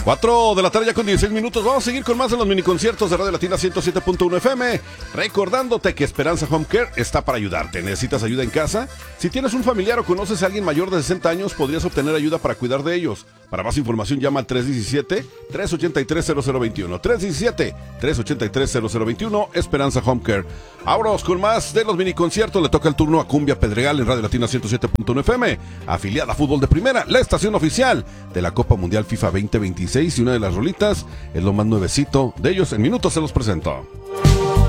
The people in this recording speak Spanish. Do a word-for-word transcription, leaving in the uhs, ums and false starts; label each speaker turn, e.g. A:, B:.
A: cuatro de la tarde ya con dieciséis minutos. Vamos a seguir con más de los miniconciertos de Radio Latina ciento siete punto uno F M. Recordándote que Esperanza Home Care está para ayudarte. ¿Necesitas ayuda en casa? Si tienes un familiar o conoces a alguien mayor de sesenta años, podrías obtener ayuda para cuidar de ellos. Para más información llama al tres uno siete, tres ocho tres, cero cero dos uno. tres uno siete, tres ocho tres, cero cero dos uno. Esperanza Home Care. Vámonos con más de los miniconciertos. Le toca el turno a Cumbia Pedregal en Radio Latina ciento siete punto uno F M. Afiliada a Fútbol de Primera, la estación oficial de la Copa Mundial FIFA veinte veintiséis. Y una de las rolitas es lo más nuevecito de ellos. En minutos se los presento.